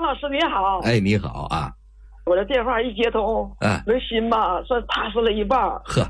老师你好。 哎，你好啊。 我的电话一接通，我的心吧算踏实了一半。 呵。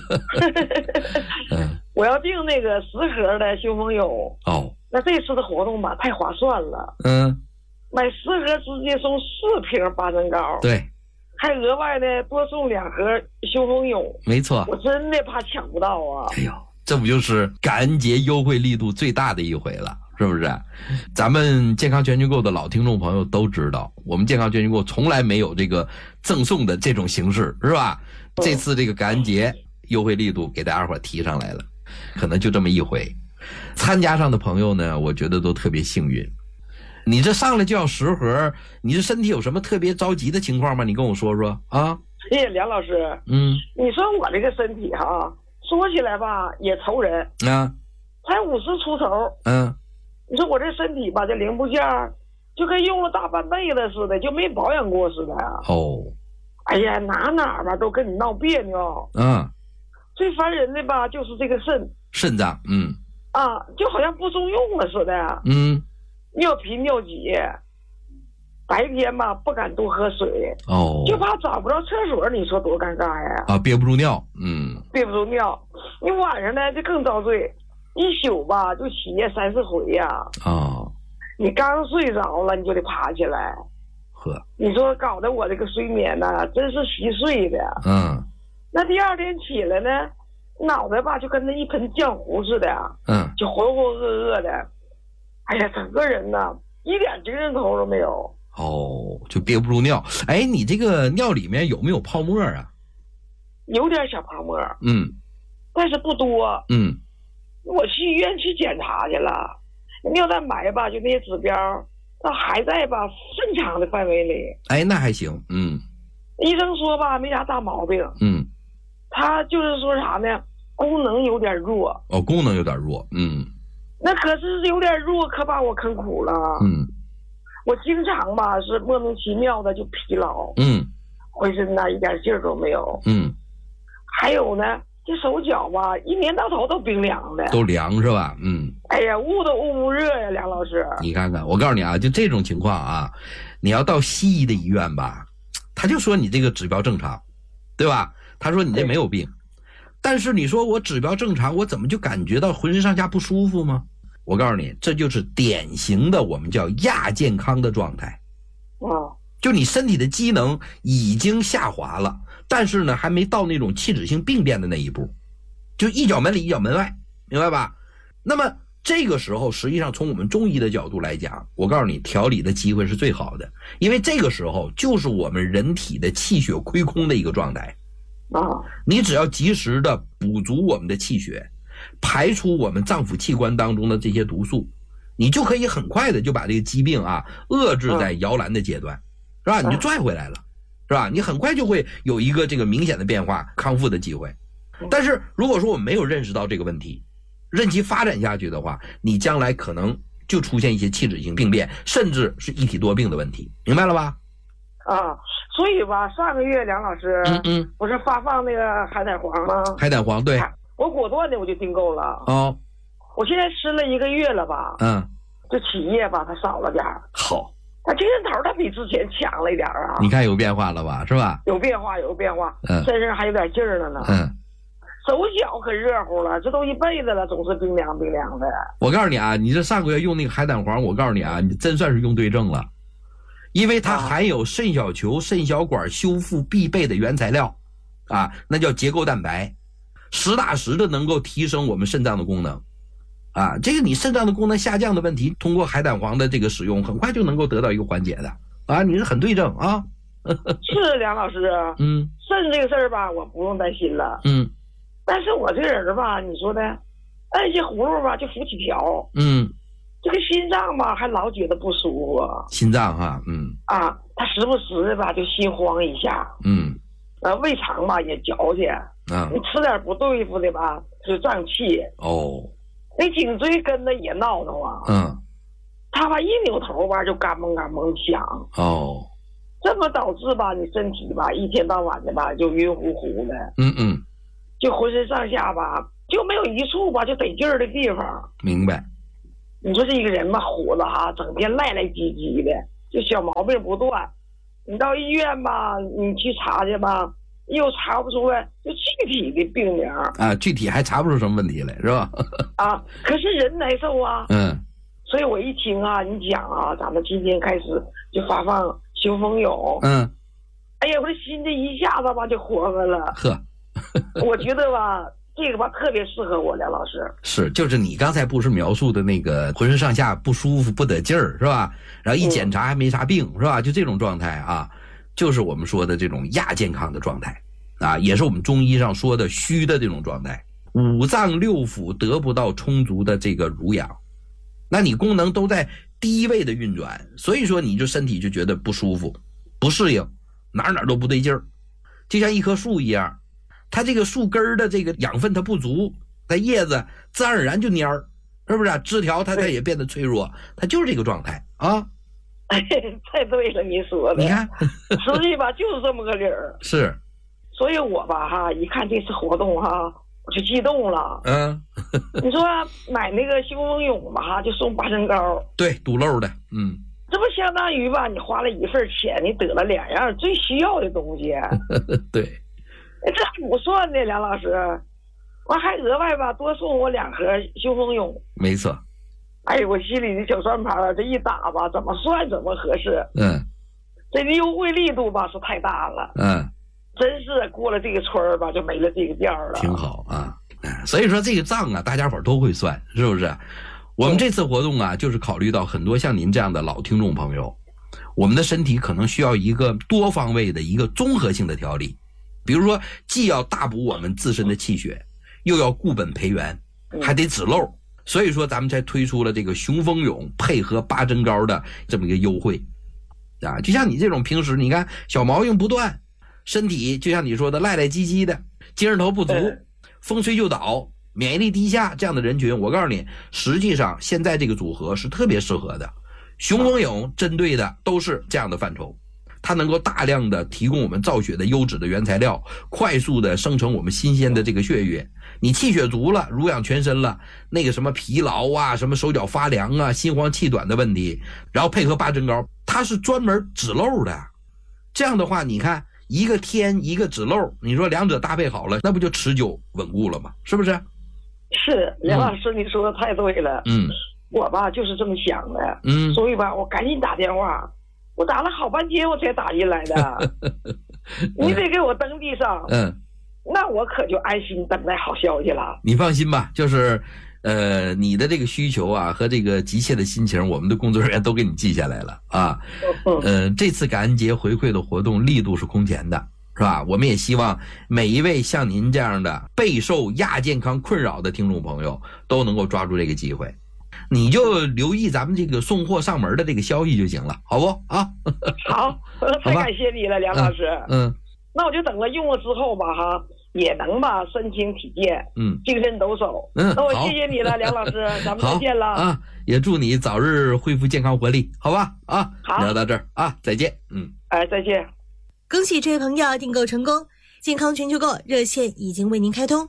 我要订那个10盒的修风油。 哦。 那这次的活动吧太划算了。买10盒直接送4瓶八珍膏。 对。 还额外的多送2盒修风油。 没错。 我真的怕抢不到啊。 哎呦，这不就是感恩节优惠力度最大的一回了，是不是？咱们健康全局购的老听众朋友都知道，我们健康全局购从来没有这个赠送的这种形式，是吧？这次这个感恩节优惠力度给大家伙提上来了，可能就这么一回。参加上的朋友呢，我觉得都特别幸运。你这上来就要10盒，你这身体有什么特别着急的情况吗？你跟我说说啊。 谢谢梁老师。你说我这个身体哈，说起来吧也愁人啊， 才50出头。你说我这身体吧，这零部件就跟用了大半辈子似的，就没保养过似的。哎呀，哪吧都跟你闹别扭。最烦人的吧就是这个肾脏。 就好像不中用了似的。尿频尿急，白天吧不敢多喝水。就怕找不着厕所，你说多尴尬呀。 憋不住尿。 憋不住尿。你晚上呢就更遭罪，一宿吧就起夜3、4回呀。你刚睡着了你就得爬起来。你说搞得我这个睡眠呢真是稀碎的。那第2天起来呢，脑袋吧就跟那一盆浆糊似的。就浑浑噩噩的。哎呀，整个人呢一点精神头都没有。 就憋不住尿。哎，你这个尿里面有没有泡沫啊？ 有点小泡沫。但是不多。我去医院去检查去了，尿蛋白吧就那些指标那还在吧正常的范围里。 哎，那还行。 医生说吧没啥大毛病。他就是说啥呢，功能有点弱。 功能有点弱。 那可是有点弱，可把我坑苦了。我经常吧是莫名其妙的就疲劳。浑身呢一点劲儿都没有。还有呢，这手脚吧一年到头都冰凉的。 都凉是吧？ 哎呀，捂都捂不热呀，梁老师。 你看看，我告诉你啊，就这种情况啊，你要到西医的医院吧，他就说你这个指标正常，对吧？他说你这没有病。但是你说我指标正常，我怎么就感觉到浑身上下不舒服吗？我告诉你，这就是典型的我们叫亚健康的状态。就你身体的机能已经下滑了，但是呢还没到那种器质性病变的那一步，就一脚门里一脚门外，明白吧？那么这个时候实际上从我们中医的角度来讲，我告诉你调理的机会是最好的，因为这个时候就是我们人体的气血亏空的一个状态。你只要及时的补足我们的气血，排出我们脏腑器官当中的这些毒素，你就可以很快的就把这个疾病遏制在摇篮的阶段，是吧？你就拽回来了，是吧？你很快就会有一个这个明显的变化，康复的机会。但是如果说我们没有认识到这个问题，任其发展下去的话，你将来可能就出现一些器质性病变，甚至是一体多病的问题，明白了吧？ 所以吧，上个月梁老师，不是发放那个海胆黄吗？海胆黄，对， 我果断的我就订购了。我现在吃了1个月了吧。这起夜吧，它少了点儿。 好， 它精神头它比之前强了一点啊。 你看有变化了吧，是吧？ 有变化，有变化。身上还有点劲儿了呢。手脚可热乎了，这都一辈子了，总是冰凉冰凉的。我告诉你啊，你这上个月用那个海胆黄，我告诉你啊，你真算是用对症了。因为它含有肾小球、肾小管修复必备的原材料，那叫结构蛋白，实打实的能够提升我们肾脏的功能，这个你肾脏的功能下降的问题，通过海胆黄的这个使用，很快就能够得到一个缓解的，你是很对症啊。 是梁老师，肾这个事儿吧，我不用担心了，但是我这人吧，你说的，按些葫芦吧就浮起条，这个心脏吧还老觉得不舒服。 心脏他时不时的吧就心慌一下。胃肠吧也矫情。你吃点不对付的吧就胀气。那颈椎跟着也闹腾啊。他吧一扭头吧就嘎嘣嘎嘣响。这么导致吧你身体吧一天到晚的吧就晕乎乎的。就浑身上下吧就没有一处吧就得劲儿的地方。 明白。 你说这一个人吧，虎子整天赖赖唧唧的， 就小毛病不断。你到医院吧，你去查去吧，又查不出来就具体的病名啊，具体还查不出什么问题来，是吧？ 啊，可是人难受啊。所以我一听啊，你讲啊，咱们今天开始就发放熊蜂蛹。哎呀，我这心这一下子吧就活泛了。呵，我觉得吧，这个吧特别适合我，梁老师。 是，就是你刚才不是描述的那个浑身上下不舒服、不得劲儿，是吧？然后一检查还没啥病，是吧？就这种状态啊，就是我们说的这种亚健康的状态啊，也是我们中医上说的虚的这种状态。五脏六腑得不到充足的这个濡养，那你功能都在低位的运转，所以说你就身体就觉得不舒服、不适应，哪都不对劲儿。就像一棵树一样，它这个树根的这个养分它不足，它叶子自然而然就蔫儿，是不是？枝条它也变得脆弱，它就是这个状态啊。 太对了，你说的。 你看， 实际吧就是这么个理儿。 是。 所以我吧哈，一看这次活动哈，我就激动了。你说买那个熊蜂蛹吧哈，就送八珍膏。对， 堵漏的。 这不相当于吧，你花了一份钱，你得了2样最需要的东西。 对。 这还不算呢，梁老师，我还额外吧多送我2盒熊蜂蛹。 没错。 哎，我心里的小算盘这一打吧，怎么算怎么合适。这个优惠力度吧是太大了。真是过了这个村儿吧，就没了这个店了。 挺好啊。所以说这个账啊，大家伙都会算，是不是？我们这次活动啊，就是考虑到很多像您这样的老听众朋友，我们的身体可能需要一个多方位的一个综合性的调理。比如说，既要大补我们自身的气血，又要固本培元，还得止漏。所以说咱们才推出了这个熊蜂蛹配合八珍膏的这么一个优惠啊。就像你这种平时你看小毛病不断，身体就像你说的赖赖唧唧的，精神头不足，风吹就倒，免疫力低下，这样的人群，我告诉你，实际上现在这个组合是特别适合的。熊蜂蛹针对的都是这样的范畴，它能够大量的提供我们造血的优质的原材料，快速的生成我们新鲜的这个血液。你气血足了，濡养全身了，那个什么疲劳啊，什么手脚发凉啊，心慌气短的问题，然后配合八珍膏，它是专门止漏的。这样的话，你看一个添一个止漏，你说两者搭配好了，那不就持久稳固了吗？是不是？ 是，梁老师你说的太对了。我吧就是这么想的。所以吧我赶紧打电话，我打了好半天我才打进来的。你得给我登记上。那我可就安心等待好消息了。 你放心吧，就是你的这个需求啊和这个急切的心情，我们的工作人员都给你记下来了啊。这次感恩节回馈的活动力度是空前的，是吧？我们也希望每一位像您这样的备受亚健康困扰的听众朋友都能够抓住这个机会。你就留意咱们这个送货上门的这个消息就行了，好不啊？ 好，太感谢你了，梁老师。那我就等了用了之后吧哈，也能吧身轻体健，精神抖擞。那我谢谢你了，梁老师，咱们再见了啊！也祝你早日恢复健康活力，好吧？啊， 好， 聊到这儿啊，再见。 再见。 恭喜这位朋友订购成功，健康全球购热线已经为您开通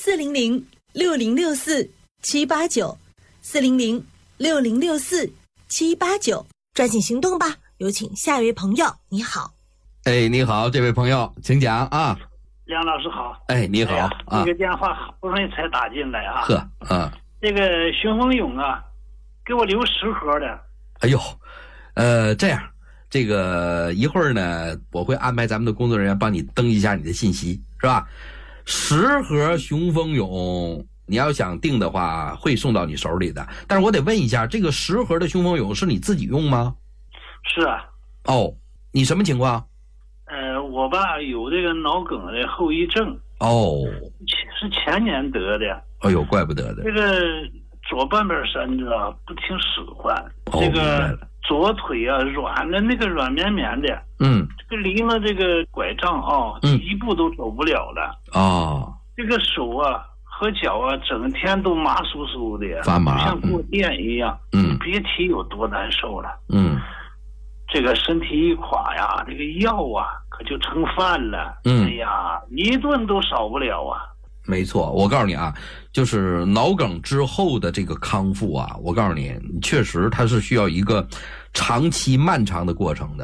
，400-6064-789，400-6064-789，抓紧行动吧！有请下一位朋友，你好。 你好，这位朋友，请讲啊。 梁老师好。 你好啊。 这个电话好不容易才打进来啊。这个熊蜂蛹啊，给我留10盒的。 哎呦，这样，这个一会儿呢，我会安排咱们的工作人员帮你登一下你的信息，是吧？10盒熊蜂蛹，你要想订的话，会送到你手里的。但是我得问一下，这个10盒的熊蜂蛹是你自己用吗？ 是啊。 你什么情况？ 我吧有这个脑梗的后遗症。是前年得的。 哎呦，怪不得的。 这个左半边身子啊不听使唤，这个左腿啊软的那个软绵绵的。这个离了这个拐杖啊，一步都走不了了。这个手啊和脚啊整天都麻酥酥的， 发麻， 就像过电一样。别提有多难受了。这个身体一垮呀，这个药啊可就成饭了。哎呀，一顿都少不了啊。 没错，我告诉你啊，就是脑梗之后的这个康复啊，我告诉你，确实它是需要一个长期漫长的过程的。